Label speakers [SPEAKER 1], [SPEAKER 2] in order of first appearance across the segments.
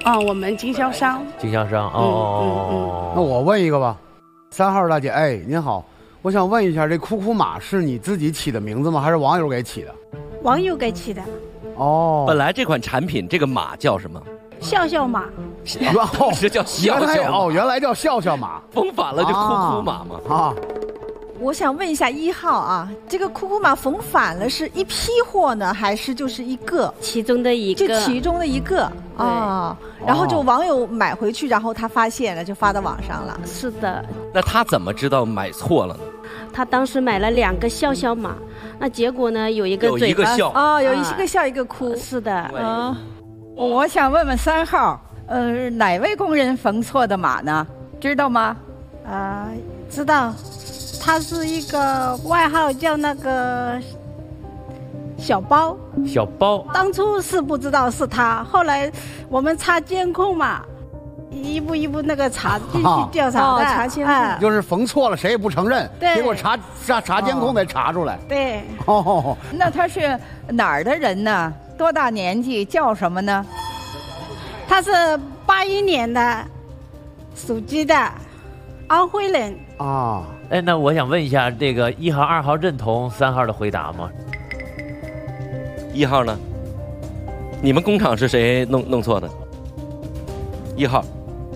[SPEAKER 1] 我们经销商。
[SPEAKER 2] 经销商哦。
[SPEAKER 3] 那我问一个吧，3号大姐，哎，您好，我想问一下，这酷酷马是你自己起的名字吗？还是网友给起的？
[SPEAKER 1] 网友给起的。
[SPEAKER 3] 哦，
[SPEAKER 4] 本来这款产品这个马叫什么？
[SPEAKER 1] 笑笑马。
[SPEAKER 4] 是叫笑笑马。
[SPEAKER 3] 原来叫笑笑马，
[SPEAKER 4] 风反了就酷酷马嘛。
[SPEAKER 3] 啊。
[SPEAKER 5] 我想问一下1号啊，这个酷酷马缝反了是一批货呢，还是就是一个？
[SPEAKER 6] 其中的一个。
[SPEAKER 5] 就其中的一个啊，然后就网友买回去，然后他发现了，就发到网上了。
[SPEAKER 6] 是的。
[SPEAKER 4] 那他怎么知道买错了呢？
[SPEAKER 6] 他当时买了2个笑笑马，那结果呢，有一个嘴巴
[SPEAKER 4] 笑
[SPEAKER 5] 啊，有一个笑一个哭。
[SPEAKER 6] 是的。
[SPEAKER 7] 我想问问3号，哪位工人缝错的马呢？知道吗？
[SPEAKER 1] 知道。他是一个外号叫那个小包。
[SPEAKER 2] 小包。
[SPEAKER 1] 当初是不知道是他，后来我们查监控嘛，一步一步那个查进去调查的，
[SPEAKER 5] 查监控，
[SPEAKER 3] 就是缝错了谁也不承认，结果查监控得查出来。
[SPEAKER 1] 对。
[SPEAKER 7] 那他是哪儿的人呢？多大年纪？叫什么呢？
[SPEAKER 1] 他是81年的，属鸡的，安徽人。
[SPEAKER 3] 啊。
[SPEAKER 2] 哎，那我想问一下，这个1号、2号认同3号的回答吗
[SPEAKER 4] ？1号呢？你们工厂是谁弄错的？1号。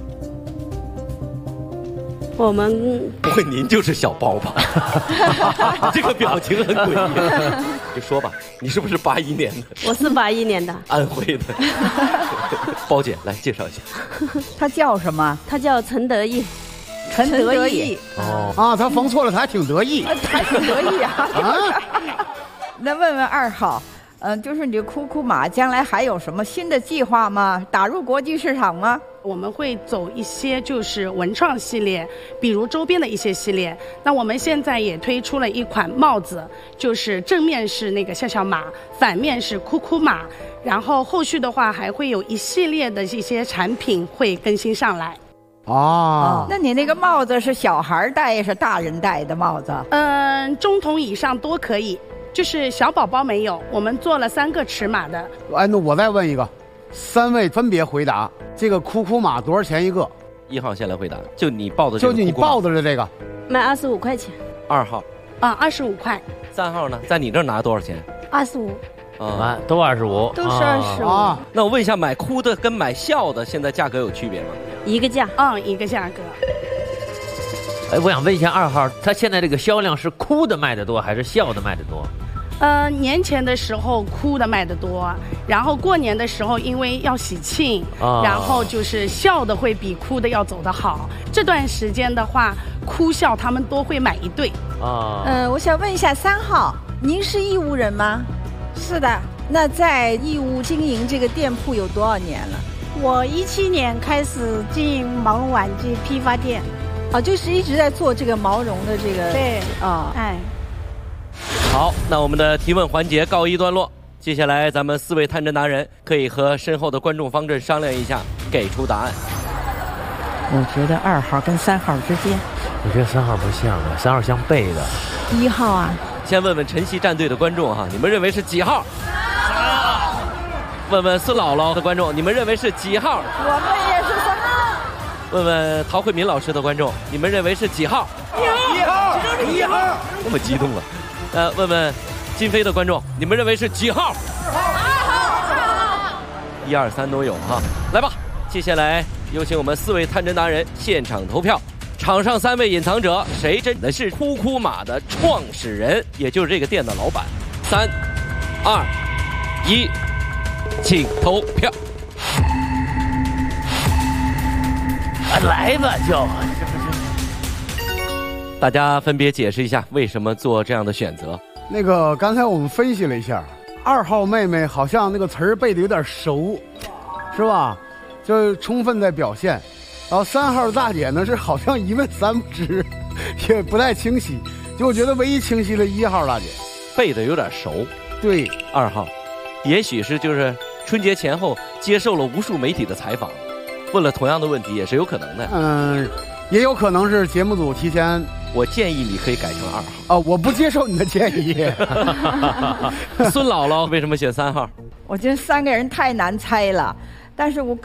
[SPEAKER 6] 我们
[SPEAKER 4] 不会您就是小包吧？这个表情很诡异。就说吧，你是不是81年的？
[SPEAKER 6] 我是81年的，
[SPEAKER 4] 安徽的。包姐来介绍一下。
[SPEAKER 7] 他叫什么？
[SPEAKER 6] 他叫陈德义。
[SPEAKER 7] 陈德义。
[SPEAKER 3] 他缝错了，他还挺得意。
[SPEAKER 7] 他挺得意啊。那问问2号，就是你酷酷马将来还有什么新的计划吗？打入国际市场吗？
[SPEAKER 1] 我们会走一些就是文创系列，比如周边的一些系列。那我们现在也推出了一款帽子，就是正面是那个笑笑马，反面是酷酷马。然后后续的话还会有一系列的一些产品会更新上来。
[SPEAKER 7] 那你那个帽子是小孩戴是大人戴的帽子？
[SPEAKER 1] 中筒以上都可以，就是小宝宝没有。我们做了3个尺码的。
[SPEAKER 3] 哎，那我再问一个，3位分别回答这个酷酷马多少钱一个
[SPEAKER 4] ？1号先来回答，就你报的
[SPEAKER 3] 这个，
[SPEAKER 6] 卖25块钱。
[SPEAKER 4] 2号
[SPEAKER 1] 25块。
[SPEAKER 4] 3号呢？在你这儿拿多少钱
[SPEAKER 1] ？25。
[SPEAKER 2] 都25，
[SPEAKER 1] 都是25。
[SPEAKER 4] 那我问一下，买哭的跟买笑的现在价格有区别吗？
[SPEAKER 6] 一个价。
[SPEAKER 1] 一个价格。
[SPEAKER 2] 哎，我想问一下2号，他现在这个销量是哭的卖的多，还是笑的卖的多？
[SPEAKER 1] 年前的时候哭的卖的多，然后过年的时候因为要喜庆，然后就是笑的会比哭的要走得好。这段时间的话，哭笑他们都会买一对。
[SPEAKER 5] 我想问一下3号，您是义乌人吗？
[SPEAKER 1] 是的。
[SPEAKER 5] 那在义乌经营这个店铺有多少年了？
[SPEAKER 1] 我17年开始经营毛绒玩具批发店。
[SPEAKER 5] 就是一直在做这个毛绒的这个。
[SPEAKER 1] 对。
[SPEAKER 4] 好，那我们的提问环节告一段落，接下来咱们4位探针达人可以和身后的观众方阵商量一下，给出答案。
[SPEAKER 7] 我觉得2号跟3号之间。
[SPEAKER 2] 我觉得3号不像啊，3号像背的。
[SPEAKER 5] 1号啊。
[SPEAKER 4] 先问问晨曦战队的观众哈，你们认为是几号？3号。问问孙姥姥的观众，你们认为是几号？
[SPEAKER 7] 我们也是3号。
[SPEAKER 4] 问问陶慧敏老师的观众，你们认为是几号？1号。那么激动了。问问金飞的观众，你们认为是几号？2号。1、2、3都有哈。来吧，接下来有请我们4位探针达人现场投票。场上3位隐藏者，谁真的是酷酷马的创始人，也就是这个店的老板？3、2、1，请投票。
[SPEAKER 2] 来吧，就
[SPEAKER 4] 大家分别解释一下为什么做这样的选择。
[SPEAKER 3] 那个刚才我们分析了一下，2号妹妹好像那个词儿背得有点熟，是吧？就充分在表现。然后3号大姐呢是好像一问3不知，也不太清晰。就我觉得唯一清晰的1号大姐，
[SPEAKER 4] 背得有点熟。
[SPEAKER 3] 对
[SPEAKER 4] ，2号，也许是就是春节前后接受了无数媒体的采访，问了同样的问题，也是有可能的。
[SPEAKER 3] 也有可能是节目组提前。
[SPEAKER 4] 我建议你可以改成2号。
[SPEAKER 3] 我不接受你的建议。
[SPEAKER 4] 孙姥姥为什么选3号？
[SPEAKER 7] 我觉得3个人太难猜了，但是我